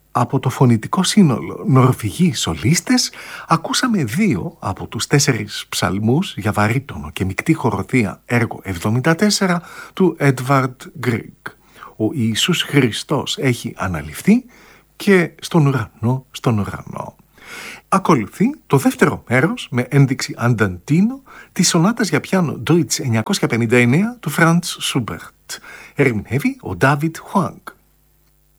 Από το φωνητικό σύνολο Νορβηγοί σολίστες ακούσαμε 2 από τους 4 ψαλμούς για βαρύτονο και μεικτή χοροθεία έργο 74 του Edvard Grieg. Ο Ιησούς Χριστός έχει αναληφθεί και στον ουρανό. Ακολουθεί το δεύτερο μέρος με ένδειξη ανταντίνο της σονάτας για πιάνο Deutsch 959 του Franz Schubert. Ερμηνεύει ο David Huang.